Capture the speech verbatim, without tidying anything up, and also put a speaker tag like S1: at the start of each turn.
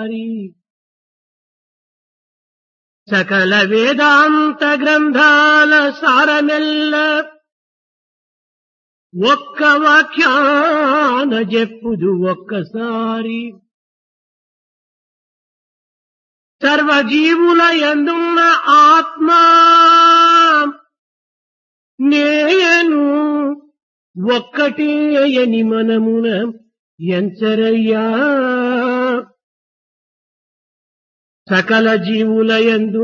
S1: ఒక్కసారి. సకల వేదాంత గ్రంథాల సారమెల్ల ఒక్క వాక్యాన జెప్పుదు ఒక్కసారి. సర్వజీవుల యందున్న ఆత్మ నేను ఒక్కటే యని మనమున ఎంచరయ్యా. సకల జీవుల యందు